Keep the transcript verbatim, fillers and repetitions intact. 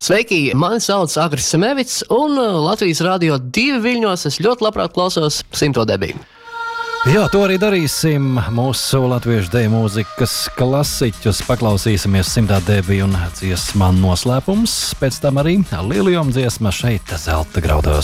Sveiki, mani sauc Agris Semevits, un Latvijas radio divi viļņos es ļoti labprāt klausos simto debiju. Jā, to arī darīsim. Mūsu latviešu deju mūzikas klasiķus paklausīsimies simtā debiju un dziesmā Noslēpums. Pēc tam arī Lilijom dziesma šeit Zelta graudos.